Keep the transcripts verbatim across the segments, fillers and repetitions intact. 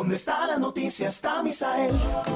Donde está la noticia está Misael.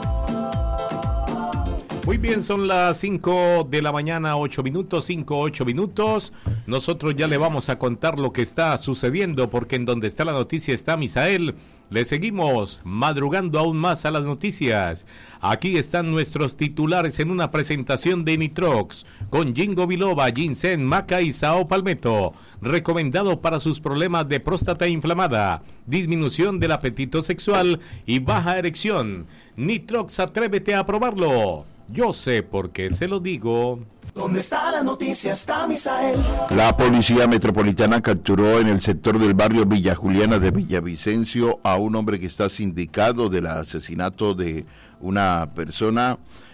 Muy bien, son las cinco de la mañana, ocho minutos, cinco, ocho minutos. Nosotros ya le vamos a contar lo que está sucediendo, porque en donde está la noticia está Misael. Le seguimos madrugando aún más a las noticias. Aquí están nuestros titulares en una presentación de Nitrox, con Ginkgo biloba, ginseng, maca y sao palmetto. Recomendado para sus problemas de próstata inflamada, disminución del apetito sexual y baja erección. Nitrox, atrévete a probarlo. Yo sé por qué se lo digo. ¿Dónde está la noticia está Misael? La Policía Metropolitana capturó en el sector del barrio Villa Juliana de Villavicencio a un hombre que está sindicado del asesinato de una persona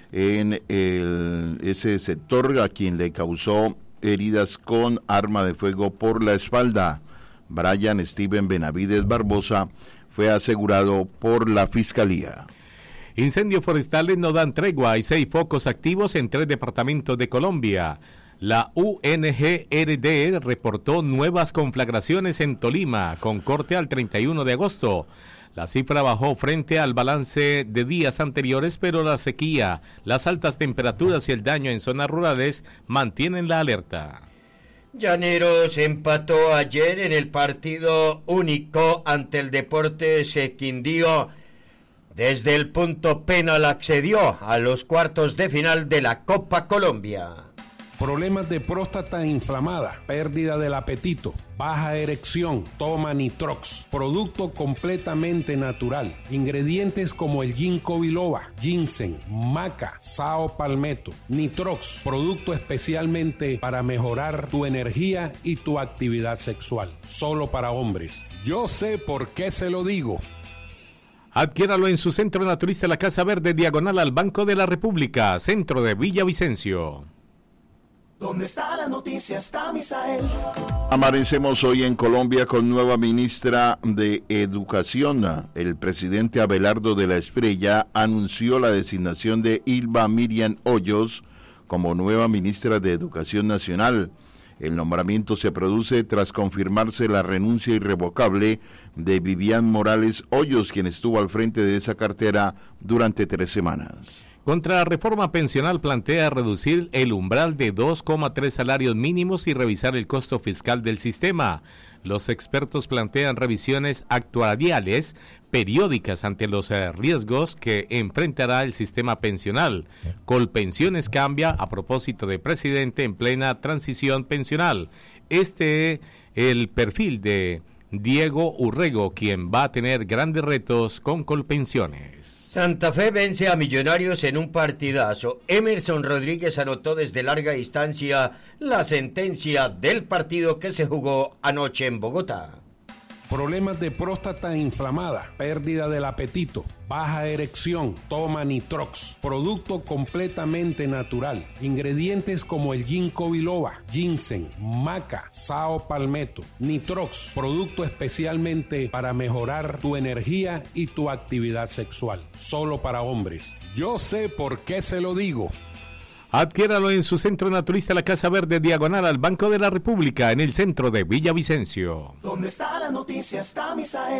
en el, ese sector, a quien le causó heridas con arma de fuego por la espalda. Brian Steven Benavides Barbosa fue asegurado por la Fiscalía. Incendios forestales no dan tregua. Hay seis focos activos en tres departamentos de Colombia. La U N G R D reportó nuevas conflagraciones en Tolima, con corte al treinta y uno de agosto. La cifra bajó frente al balance de días anteriores, pero la sequía, las altas temperaturas y el daño en zonas rurales mantienen la alerta. Llaneros empató ayer en el partido único ante el Deportes Quindío. Desde el punto penal accedió a los cuartos de final de la Copa Colombia. Problemas de próstata inflamada, pérdida del apetito, baja erección, toma Nitrox, producto completamente natural. Ingredientes como el Ginkgo biloba, ginseng, maca, sao palmetto. Nitrox, producto especialmente para mejorar tu energía y tu actividad sexual. Solo para hombres. Yo sé por qué se lo digo. Adquiéralo en su centro naturista La Casa Verde, diagonal al Banco de la República, centro de Villavicencio. ¿Dónde está la noticia está Misael? Amanecemos hoy en Colombia con nueva ministra de Educación. El presidente Abelardo de la Espriella anunció la designación de Ilva Miriam Hoyos como nueva ministra de Educación Nacional. El nombramiento se produce tras confirmarse la renuncia irrevocable de Vivian Morales Hoyos, quien estuvo al frente de esa cartera durante tres semanas. Contra la reforma pensional plantea reducir el umbral de dos coma tres salarios mínimos y revisar el costo fiscal del sistema. Los expertos plantean revisiones actuariales periódicas ante los eh, riesgos que enfrentará el sistema pensional. Colpensiones cambia a propósito de presidente en plena transición pensional. Este es el perfil de Diego Urrego, quien va a tener grandes retos con Colpensiones. Santa Fe vence a Millonarios en un partidazo. Emerson Rodríguez anotó desde larga distancia la sentencia del partido que se jugó anoche en Bogotá. Problemas de próstata inflamada, pérdida del apetito, baja erección, toma Nitrox, producto completamente natural. Ingredientes como el Ginkgo biloba, ginseng, maca, sao palmetto. Nitrox, producto especialmente para mejorar tu energía y tu actividad sexual. Solo para hombres. Yo sé por qué se lo digo. Adquiéralo en su centro naturista La Casa Verde, diagonal al Banco de la República, en el centro de Villavicencio. ¿Dónde está la noticia está Misael?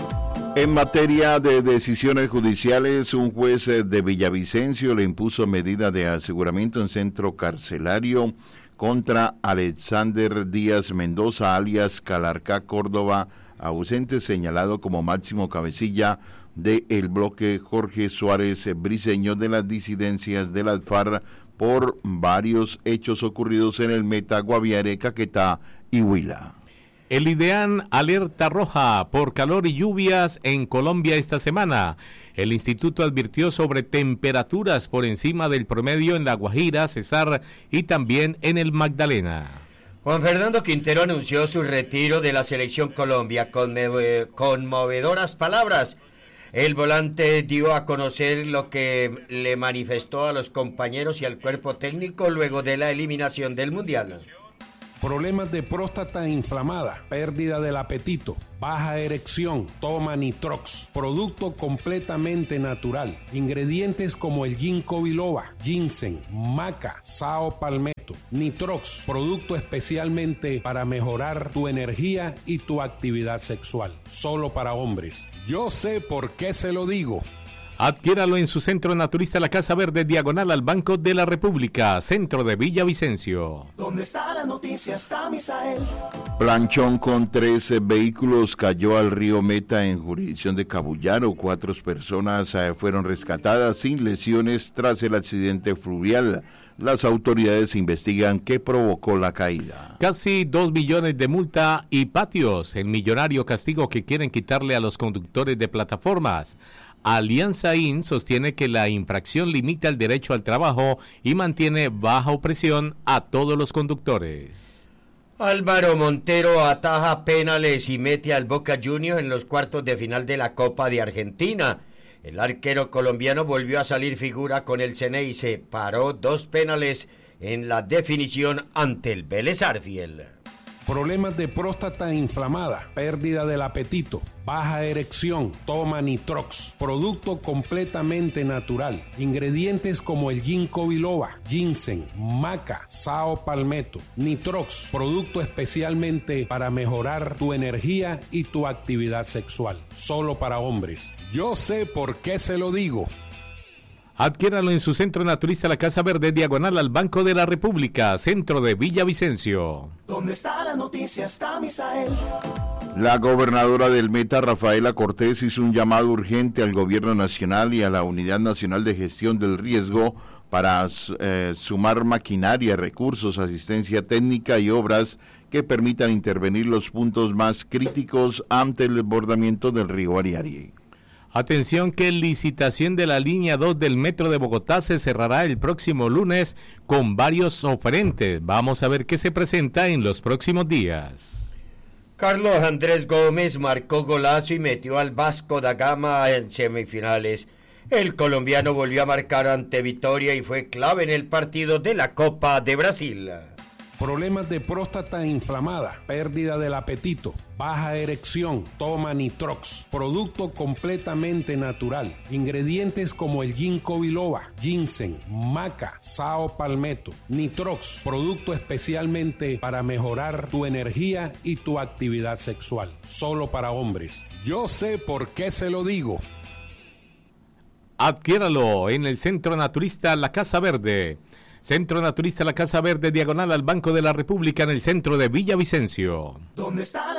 En materia de decisiones judiciales, un juez de Villavicencio le impuso medida de aseguramiento en centro carcelario contra Alexander Díaz Mendoza, alias Calarcá Córdoba, ausente, señalado como máximo cabecilla del bloque Jorge Suárez Briceño de las disidencias de las FARC por varios hechos ocurridos en el Meta, Guaviare, Caquetá y Huila. El IDEAN alerta roja por calor y lluvias en Colombia esta semana. El instituto advirtió sobre temperaturas por encima del promedio en La Guajira, Cesar y también en el Magdalena. Juan Fernando Quintero anunció su retiro de la Selección Colombia con conmovedoras palabras. El volante dio a conocer lo que le manifestó a los compañeros y al cuerpo técnico luego de la eliminación del Mundial. Problemas de próstata inflamada, pérdida del apetito, baja erección, toma Nitrox, producto completamente natural. Ingredientes como el ginkgo biloba, ginseng, maca, sao palmetto. Nitrox, producto especialmente para mejorar tu energía y tu actividad sexual. Solo para hombres. Yo sé por qué se lo digo. Adquiéralo en su centro naturista La Casa Verde, diagonal al Banco de la República, centro de Villavicencio. Donde está la noticia está Misael. Planchón con trece vehículos cayó al río Meta en jurisdicción de Cabullaro. Cuatro personas eh, fueron rescatadas sin lesiones tras el accidente fluvial. Las autoridades investigan qué provocó la caída. Casi dos millones de multa y patios, el millonario castigo que quieren quitarle a los conductores de plataformas. Alianza I N sostiene que la infracción limita el derecho al trabajo y mantiene baja presión a todos los conductores. Álvaro Montero ataja penales y mete al Boca Juniors en los cuartos de final de la Copa de Argentina. El arquero colombiano volvió a salir figura con el Ceneice, paró dos penales en la definición ante el Vélez Arfiel. Problemas de próstata inflamada, pérdida del apetito, baja erección, toma Nitrox, producto completamente natural. Ingredientes como el ginkgo biloba, ginseng, maca, sao palmetto. Nitrox, producto especialmente para mejorar tu energía y tu actividad sexual. Solo para hombres. Yo sé por qué se lo digo. Adquiéralo en su centro naturista La Casa Verde, diagonal al Banco de la República, centro de Villavicencio. Donde está la noticia está Misael. La gobernadora del Meta, Rafaela Cortés, hizo un llamado urgente al gobierno nacional y a la Unidad Nacional de Gestión del Riesgo para eh, sumar maquinaria, recursos, asistencia técnica y obras que permitan intervenir los puntos más críticos ante el desbordamiento del río Ariari. Atención que licitación de la línea dos del Metro de Bogotá se cerrará el próximo lunes con varios oferentes. Vamos a ver qué se presenta en los próximos días. Carlos Andrés Gómez marcó golazo y metió al Vasco da Gama en semifinales. El colombiano volvió a marcar ante Vitória y fue clave en el partido de la Copa de Brasil. Problemas de próstata inflamada, pérdida del apetito, baja erección, toma Nitrox, producto completamente natural. Ingredientes como el ginkgo biloba, ginseng, maca, sao palmetto. Nitrox, producto especialmente para mejorar tu energía y tu actividad sexual. Solo para hombres. Yo sé por qué se lo digo. Adquiéralo en el centro naturista La Casa Verde. Centro Naturista La Casa Verde, diagonal al Banco de la República, en el centro de Villavicencio. ¿Dónde está?